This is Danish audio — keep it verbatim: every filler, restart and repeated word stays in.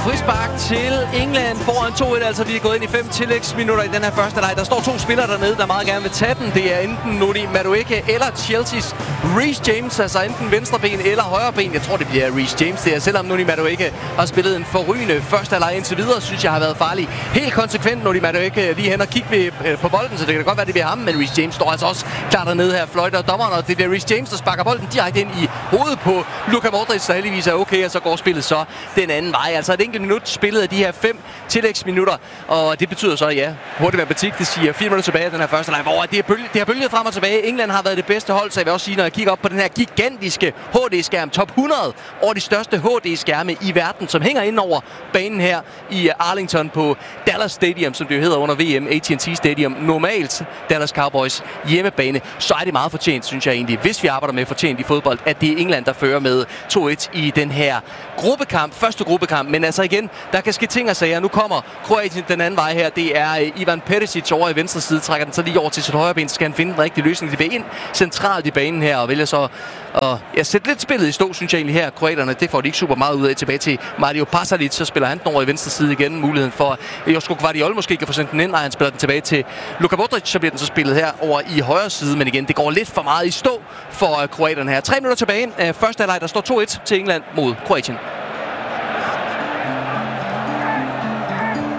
Frispark til England foran to et, altså de er gået ind i fem tillægsminutter i den her første leg. Der står to spillere dernede, der meget gerne vil tage den. Det er enten Noni Madueke eller Chelsea's Reece James, altså enten venstre ben eller højre ben. Jeg tror, det bliver Reece James der, selvom Noni Madueke har spillet en forrygende første leg indtil videre, synes jeg har været farlig. Helt konsekvent Noni Madueke lige hen og kigge ved, på bolden, så det kan godt være, det bliver ham, men Reece James står altså også klar dernede her, fløjter dommeren, og det bliver Reece James, der sparker bolden direkte ind i hovedet på Luka Modric, der heldigvis er okay, og så går spillet så den anden vej. Altså et enkelt minut spillet af de her fem tillægsminutter, og det betyder så, ja, hurtigt matematik, det siger fire minutter tilbage af den her første leg, hvor det, er bølge, det har bølget frem og tilbage. England har været det bedste hold, så jeg vil også sige, når jeg kigger op på den her gigantiske H D-skærm, top hundrede over de største H D-skærme i verden, som hænger ind over banen her i Arlington på Dallas Stadium, som det jo hedder under V M, A T and T Stadium, normalt Dallas Cowboys hjemmebane, så er det meget fortjent, synes jeg egentlig, hvis vi arbejder med fortjent i fodbold, at det er England, der fører med to et i den her gruppekamp, første gruppekamp. Men altså igen, der kan ske ting og sager. Nu kommer Kroatien den anden vej her. Det er Ivan Perisic over i venstre side, trækker den så lige over til sit højre ben, så skal han finde den rigtige løsning. Det bliver ind centralt i banen her, og vælger så at ja, sætte lidt spillet i stå, synes jeg egentlig her. Kroaterne, det får de ikke super meget ud af. Tilbage til Mario Pasalic, så spiller han den over i venstre side igen. Muligheden for, at Josko Gvardiol måske kan få sendt den ind, og han spiller den tilbage til Luka Modric, så bliver den så spillet her over i højre side. Men igen, det går lidt for meget i stå for kroaterne her. Tre minutter tilbage af første halvleg, der står to et til England mod Kroatien.